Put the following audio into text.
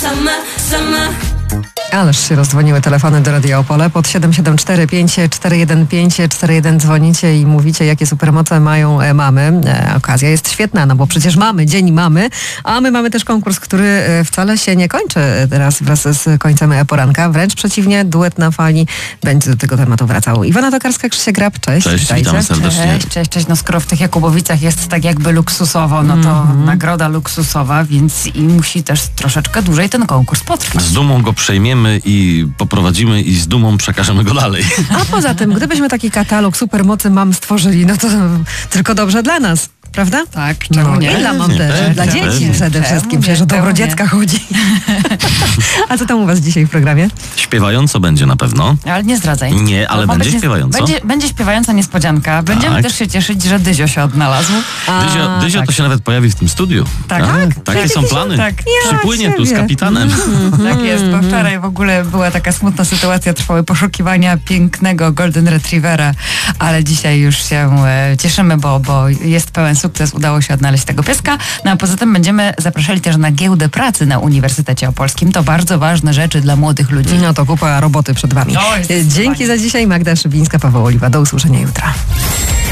Ależ się rozdzwoniły telefony do Radia Opole. Pod 774 541 541 dzwonicie i mówicie, jakie supermoce mają mamy. Okazja jest świetna, no bo przecież mamy Dzień Mamy, a my mamy też konkurs, który wcale się nie kończy teraz wraz z końcem poranka. Wręcz przeciwnie, duet na fali będzie do tego tematu wracał. Iwona Tokarska, Krzysiek Grab, cześć. Cześć, witam serdecznie. Cześć. No skoro w tych Jakubowicach jest tak jakby luksusowo, no to nagroda luksusowa, więc i musi też troszeczkę dłużej ten konkurs potrwać. Z dumą go przejmiemy i poprowadzimy i z dumą przekażemy go dalej. A poza tym, gdybyśmy taki katalog supermocy mam stworzyli, no to tylko dobrze dla nas. Prawda? Tak, czemu nie? I dla mam też, dla dzieci przede wszystkim, przecież o dobro dziecka chodzi. A co tam u was dzisiaj w programie? Śpiewająco będzie na pewno. Ale nie zdradzaj. Nie, ale będzie śpiewająco. Będzie śpiewająca niespodzianka. Będziemy też się cieszyć, że Dyzio się odnalazł. Dyzio to się nawet pojawi w tym studiu. Tak. Takie są plany. Tak. Przypłynie tu z kapitanem. Tak jest, bo wczoraj w ogóle była taka smutna sytuacja, trwały poszukiwania pięknego Golden Retrievera, ale dzisiaj już się cieszymy, bo jest pełen sukces, udało się odnaleźć tego pieska. No a poza tym będziemy zapraszali też na giełdę pracy na Uniwersytecie Opolskim. To bardzo ważne rzeczy dla młodych ludzi. No to kupa roboty przed wami. Dzięki za dzisiaj. Magda Szybińska, Paweł Oliwa. Do usłyszenia jutro.